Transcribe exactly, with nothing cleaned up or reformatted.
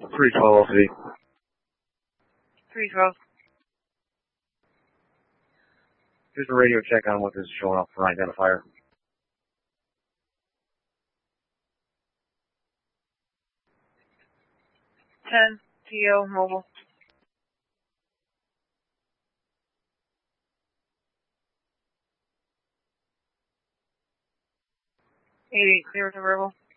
three twelve L C D. three twelve. Here's a radio check on what this is showing up for identifier. ten, T O, mobile. eight eight zero to verbal.